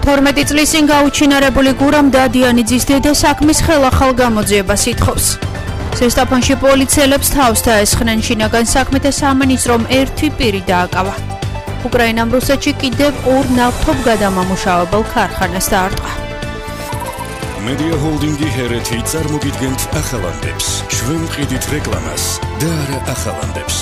12 წლის წინ გაუჩინარებული გურამ დადიანიძის დედა საქმის ხელახალ გამოძიებას ითხოვს. ზესტაფონში პოლიციელებს თავს დაესხნენ შინაგან საქმეთა სამინისტრომ ერთი პირი დააკავა. უკრაინამ რუსეთში კიდევ 2 ნავთობ გადამამუშავებელ ქარხანას დაარტყა. Media Holding-ი ჰერეთი წარმოგიდგენთ ახალანდებს, შვენყიდით რეკლამას და არა ახალანდებს.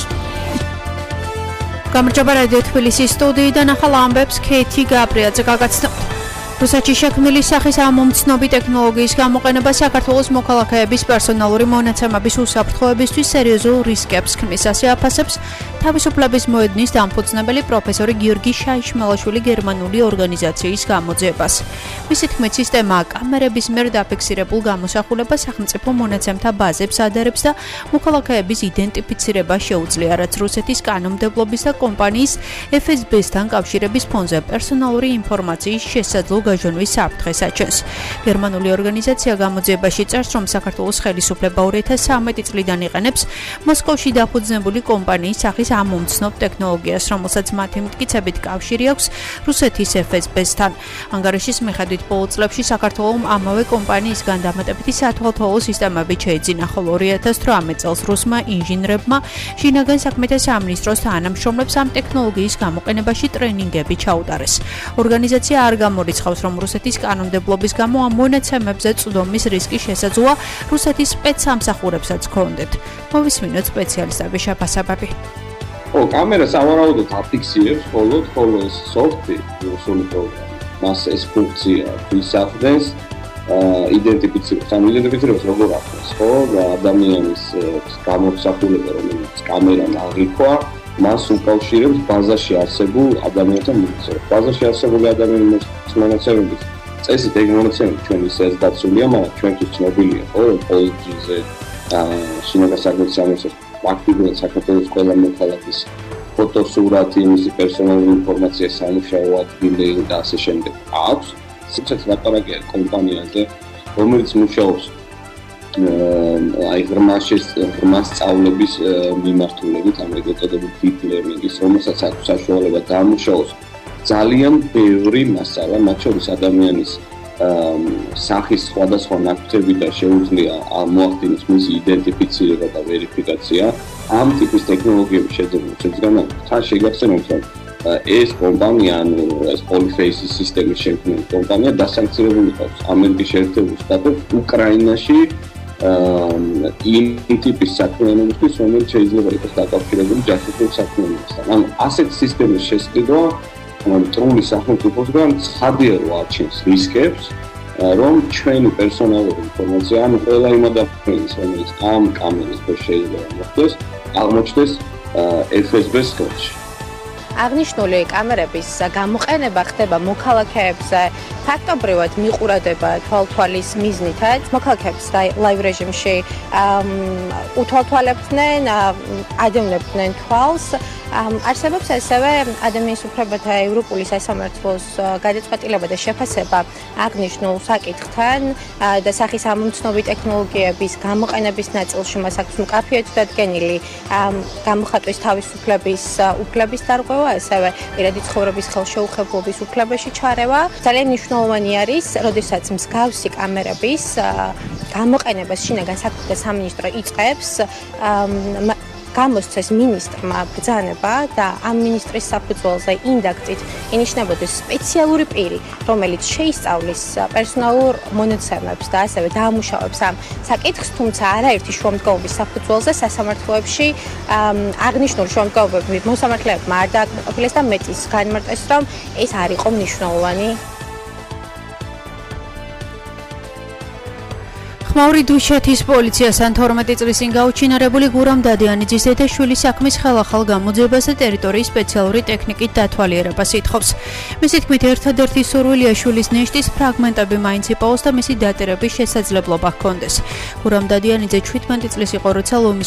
გამარჯობა რადიო თბილისის სტუდიიდან ახალ ამბებს ქეთი გაბრიაძე გაგაცნობთ. რუსეთში შექმნილი სახის ამომცნობი ტექნოლოგიის გამოყენება საქართველოს მოქალაქეების პერსონალური მონაცემების უსაფრთხოებისთვის სერიოზულ რისკებს ქმნის, ასე აფასებს თავისუფლების მოედნის დამფუძნებელი პროფესორი გიორგი შაიშმელაშვილი გერმანული ორგანიზაციის გამოძიებას. მისი თქმით, სისტემა კამერების მიერ დაფიქსირებულ გამოსახულებას სახელმწიფო მონაცემთა ბაზებს ადარებს და მოქალაქეების იდენტიფიცირება შეუძლია, რაც რუსეთის კანონმდებლობის და კომპანიის FSB-სთან კავშირების ფონზე პერსონალური ინფორმაციის შესაძლო გაჟონვის საფრთხეს აჩენს. გერმანული ორგანიზაცია გამოძიებაში წერს, რომ საქართველოს ხელისუფლება 2013 წლიდან იყენებს მოსკოვში დაფუძნებული კომპანიის სახის ამომცნობ ტექნოლოგიას, რომელსაც მათი მტკიცებით კავშირი აქვს რუსეთის FSB-სთან. ანგარიშის მიხედვით ბოლო წლებში საქართველოს ამავე კომპანიისგან დამატებითი სათვალთვალო სისტემები შეიძინა, ხოლო 2018 წელს რუსმა ინჟინრებმა შინაგან საქმეთა სამინისტროს თანამშრომლებს ამ ტექნოლოგიის გამოყენებაში ტრენინგები ჩაუტარეს. ორგანიზაცია არ გამორიცხავს, რომ რუსეთის კანონმდებლობის გამო ამ მონაცემებზე წვდომის რისკი შესაძლოა რუსეთის სპეცსამსახურებსაც ჰქონდეთ. მოვისმინოთ სპეციალისტების შეფასებები. კამერა სავარაუდოდ აფიქსირებს ხოლო ეს სოფტი რუსული პროგრამა მას ეს ფუნქცია ისახდენს იდენტიფიცირებს როგორ ახდენს ხო ადამიანის გამოსახულება რომელიც კამერამ აღიქვა მას უკავშირებს ბაზაში არსებულ ადამიანთან მონაცემებს. ბაზაში არსებული ადამიანის მონაცემების წესით ეგ მონაცემები ჩვენ ისეც დაცულია, მაგრამ ჩვენთვის ცნობილია ხო რომ პოლიციაზე შინაგან საქმეთა სამინისტროს აქტიურად საქართველოს ყველა მოქალაქის ფოტოსურათი, მისი პერსონალური ინფორმაცია, სამუშაო ადგილი და ასე შემდეგ აქვს. სიჩაც ლაპარაკია კომპანიაზე, რომელიც მუშაობს ღრმა სწავლების მიმართულებით, ამერიკულ წოდებული deep learning-ის, რომელსაც აქვს საშუალება დაამუშავოს ძალიან ბევრი მასალა, მათ შორის ადამიანის სახის სხვადასხვა ნაკვთები და შეუძლია მოახდინოს მისი იდენტიფიცირება და ვერიფიკაცია. ამ ტიპის ტექნოლოგიების შეძენა თან შეგახსენებთ, რომ ეს კომპანია, ეს Polyface-ის სისტემის შემქმნელი კომპანია დასანქცირებული ყავს ამერიკის შეერთებულ შტატებში, უკრაინაში იმ ტიპის საქმიანობისთვის, რომელიც შეიძლება იყოს დაკავშირებული ჯაშუშულ საქმიანობასთან. ანუ ასეთ სისტემის შესყიდვა მტრული სახელმწიფოსგან ცხადია რომ აჩენს რისკებს, რომ ჩვენი პერსონალური ინფორმაცია, ანუ ყველა იმ ადამიანის, რომელიც ამ კამერის ქვეშ შეიძლება მოხდეს, აღმოჩნდეს FSB-ს ხელში. აღნიშნული კამერების გამოყენება ხდება მოქალაქეებზე ფაქტობრივად მიყურებდება თვალთვალის მიზნითაც. მოქალაქეებს ლაივ რეჟიმში უთვალთვალებდნენ, ადევნებდნენ თვალს. არსებობს ასევე ადამიანის უფლებათა ევროპული სასამართლოს გადაწყვეტილება და შეფასება აღნიშნულ საკითხთან და სახის ამომცნობი ტექნოლოგიების გამოყენების ნაწილში მას აქვს მკაფიოდ დადგენილი გამოხატვის თავისუფლების უფლების დარღვევა, ასევე პირადი ცხოვრების ხელშეუხებლობის უფლებაში ჩარევა. ძალიან მნიშვნელოვანი არის, როდესაც მსგავსი კამერების გამოყენებას შინაგან საქმეთა სამინისტრო იწყებს, გამოსცეს მინისტრმა ბრძანება და ამ მინისტრის საფუძველზე ინდაქცით ინიშნებოდეს სპეციალური პირი, რომელიც შეისწავლის პერსონალურ მონაცემებს და ასევე დაამუშავებს ამ საკითხს, თუმცა არაერთი შუამდგომობის საფუძველზე სასამართლოებში აღნიშნული შუამდგომობები მოსამართლეებმა არ დააკმაყოფილეს და მეტის განმარტეს, რომ ეს არ იყო მნიშვნელოვანი. ხმაური დუშეთის პოლიციასთან 12 წლის წინ გაუჩინარებული გურამ დადიანიძის დედა შვილის საქმის ხელახალ გამოძიებას და ტერიტორიის სპეციალური ტექნიკით დათვალიერებას ითხოვს. მისი თქმით, ერთადერთი სურვილია შვილის ნეშტის ფრაგმენტები მაინც იპოვოს და მისი დატირების შესაძლებლობა ჰქონდეს. გურამ დადიანიძე 17 წლის იყო, როცა ლომის